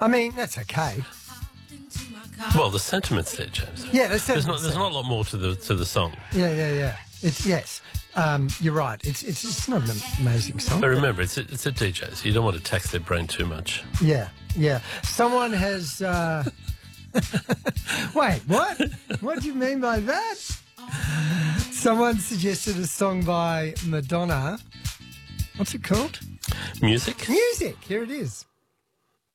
I mean, that's okay. Well, the sentiment's there, James. Yeah, There's not a lot more to the song. Yeah. Yes. You're right. It's not an amazing song. But remember, it's a DJ, so you don't want to tax their brain too much. Yeah. Someone has. Wait, what? What do you mean by that? Someone suggested a song by Madonna. What's it called? Music? Music. Here it is.